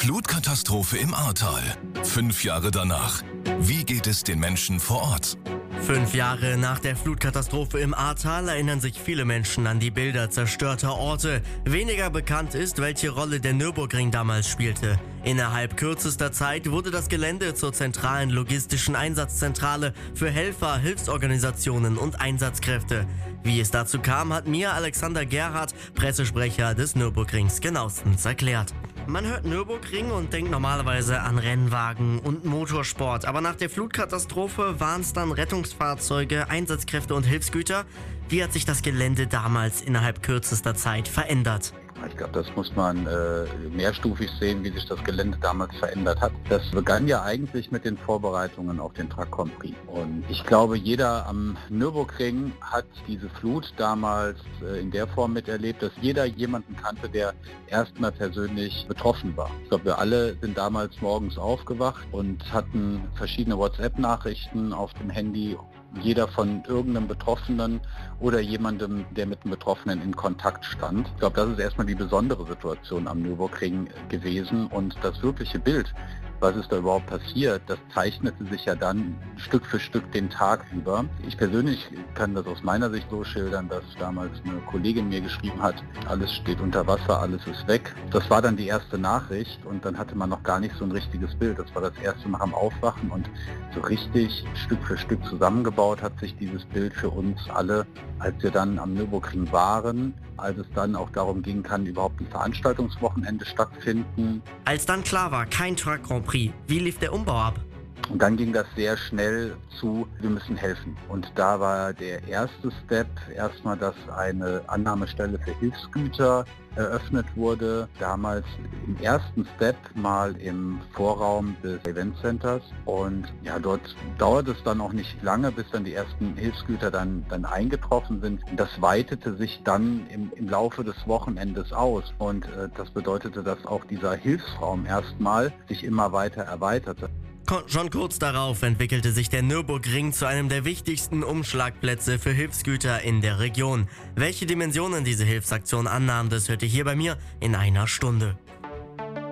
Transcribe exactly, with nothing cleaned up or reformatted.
Flutkatastrophe im Ahrtal. Fünf Jahre danach. Wie geht es den Menschen vor Ort? Fünf Jahre nach der Flutkatastrophe im Ahrtal erinnern sich viele Menschen an die Bilder zerstörter Orte. Weniger bekannt ist, welche Rolle der Nürburgring damals spielte. Innerhalb kürzester Zeit wurde das Gelände zur zentralen logistischen Einsatzzentrale für Helfer, Hilfsorganisationen und Einsatzkräfte. Wie es dazu kam, hat mir Alexander Gerhardt, Pressesprecher des Nürburgrings, genauestens erklärt. Man hört Nürburgring und denkt normalerweise an Rennwagen und Motorsport. Aber nach der Flutkatastrophe waren es dann Rettungsfahrzeuge, Einsatzkräfte und Hilfsgüter. Wie hat sich das Gelände damals innerhalb kürzester Zeit verändert? Ich glaube, das muss man äh, mehrstufig sehen, wie sich das Gelände damals verändert hat. Das begann ja eigentlich mit den Vorbereitungen auf den Truck Grand Prix. Und ich glaube, jeder am Nürburgring hat diese Flut damals äh, in der Form miterlebt, dass jeder jemanden kannte, der erstmal persönlich betroffen war. Ich glaube, wir alle sind damals morgens aufgewacht und hatten verschiedene WhatsApp-Nachrichten auf dem Handy. Jeder von irgendeinem Betroffenen oder jemandem, der mit einem Betroffenen in Kontakt stand. Ich glaube, das ist erstmal die besondere Situation am Nürburgring gewesen und das wirkliche Bild, was ist da überhaupt passiert, das zeichnete sich ja dann Stück für Stück den Tag über. Ich persönlich kann das aus meiner Sicht so schildern, dass damals eine Kollegin mir geschrieben hat, alles steht unter Wasser, alles ist weg. Das war dann die erste Nachricht und dann hatte man noch gar nicht so ein richtiges Bild. Das war das erste Mal am Aufwachen und so richtig Stück für Stück zusammengebaut hat sich dieses Bild für uns alle, als wir dann am Nürburgring waren, als es dann auch darum ging, kann überhaupt ein Veranstaltungswochenende stattfinden. Als dann klar war, kein Truck Grand Prix, wie lief der Umbau ab? Und dann ging das sehr schnell zu, wir müssen helfen. Und da war der erste Step erstmal, dass eine Annahmestelle für Hilfsgüter eröffnet wurde. Damals im ersten Step mal im Vorraum des Event Centers. Und ja, dort dauert es dann auch nicht lange, bis dann die ersten Hilfsgüter dann, dann eingetroffen sind. Das weitete sich dann im, im Laufe des Wochenendes aus. Und äh, das bedeutete, dass auch dieser Hilfsraum erstmal sich immer weiter erweiterte. Schon kurz darauf entwickelte sich der Nürburgring zu einem der wichtigsten Umschlagplätze für Hilfsgüter in der Region. Welche Dimensionen diese Hilfsaktion annahm, das hört ihr hier bei mir in einer Stunde.